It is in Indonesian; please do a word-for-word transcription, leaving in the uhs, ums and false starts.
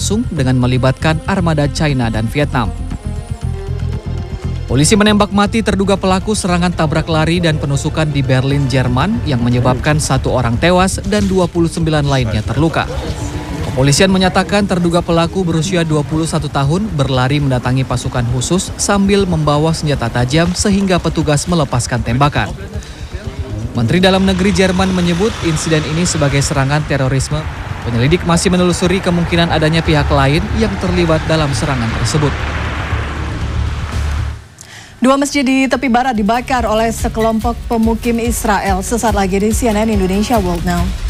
langsung dengan melibatkan armada China dan Vietnam. Polisi menembak mati terduga pelaku serangan tabrak lari dan penusukan di Berlin, Jerman yang menyebabkan satu orang tewas dan dua puluh sembilan lainnya terluka. Kepolisian menyatakan terduga pelaku berusia dua puluh satu tahun berlari mendatangi pasukan khusus sambil membawa senjata tajam sehingga petugas melepaskan tembakan. Menteri Dalam Negeri Jerman menyebut insiden ini sebagai serangan terorisme. Penyelidik masih menelusuri kemungkinan adanya pihak lain yang terlibat dalam serangan tersebut. Dua masjid di tepi barat dibakar oleh sekelompok pemukim Israel. Sesaat lagi di C N N Indonesia World Now.